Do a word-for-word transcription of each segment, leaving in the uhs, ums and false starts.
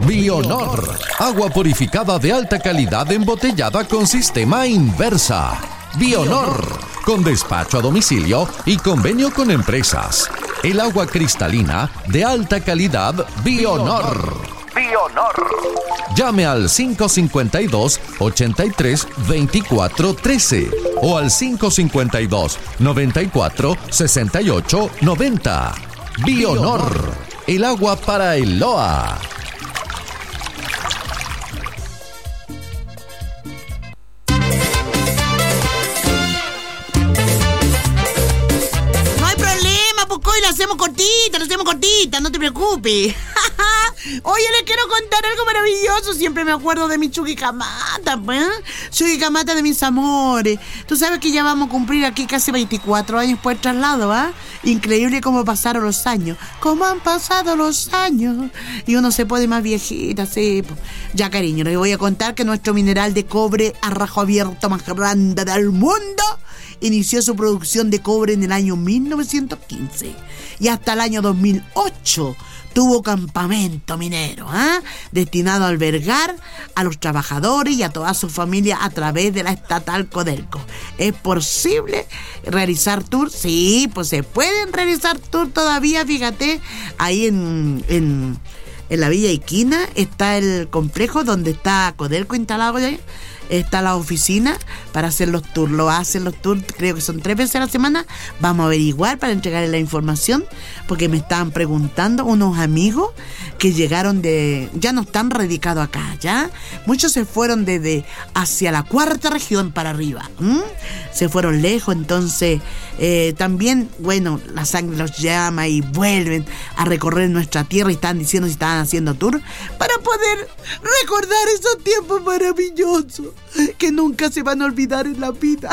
Bionor, agua purificada de alta calidad embotellada con sistema Inversa. Bionor, con despacho a domicilio y convenio con empresas. El agua cristalina de alta calidad Bionor. Bionor. Llame al cinco cinco dos, ocho tres, dos cuatro uno tres o al cinco cinco dos, nueve cuatro, seis ocho nueve cero. Bionor, el agua para el L O A. La hacemos cortita, la hacemos cortita, no te preocupes. Oye, les quiero contar algo maravilloso. Siempre me acuerdo de mi Chuquicamata, ¿eh? Chuquicamata de mis amores. Tú sabes que ya vamos a cumplir aquí casi veinticuatro años por el traslado, ¿ah? ¿eh? Increíble cómo pasaron los años. Cómo han pasado los años. Y uno se pone más viejita, sí. Ya, cariño, les voy a contar que nuestro mineral de cobre a rajo abierto más grande del mundo inició su producción de cobre en el año mil novecientos quince y hasta el año dos mil ocho tuvo campamento minero, ¿eh? destinado a albergar a los trabajadores y a toda su familia a través de la estatal Codelco. ¿Es posible realizar tours? Sí, pues se pueden realizar tours todavía, fíjate, ahí en... en En la Villa Iquina está el complejo donde está Codelco instalado ya. Está la oficina para hacer los tours. Lo hacen los tours, creo que son tres veces a la semana. Vamos a averiguar para entregarles la información, porque me estaban preguntando unos amigos que llegaron de... Ya no están radicados acá, ¿ya? Muchos se fueron desde hacia la cuarta región para arriba. ¿m? Se fueron lejos, entonces eh, también, bueno, la sangre los llama y vuelven a recorrer nuestra tierra y están diciendo si estaban haciendo tour para poder recordar esos tiempos maravillosos que nunca se van a olvidar en la vida.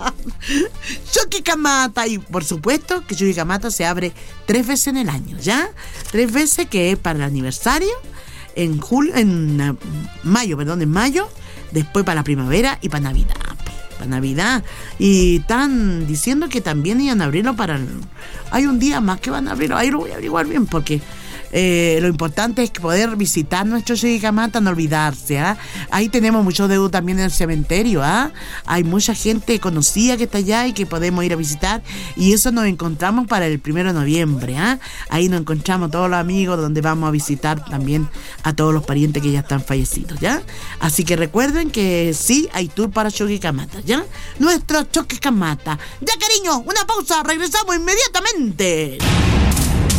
Chuquicamata. Y por supuesto que Chuquicamata se abre tres veces en el año, ¿ya? Tres veces, que es para el aniversario, en julio, en uh, mayo, perdón, en mayo, después para la primavera y para Navidad. Para Navidad. Y están diciendo que también iban a abrirlo para... El, hay un día más que van a abrirlo. Ahí lo voy a averiguar bien, porque... Eh, lo importante es poder visitar nuestro Chuquicamata, no olvidarse, ¿ah? Ahí tenemos muchos deudos también en el cementerio, ¿ah? Hay mucha gente conocida que está allá y que podemos ir a visitar, y eso nos encontramos para el primero de noviembre, ¿ah? Ahí nos encontramos todos los amigos, donde vamos a visitar también a todos los parientes que ya están fallecidos, ¿ya? Así que recuerden que sí, hay tour para Chuquicamata, ¿ya? Nuestro Chuquicamata. Ya, cariño, una pausa, regresamos inmediatamente.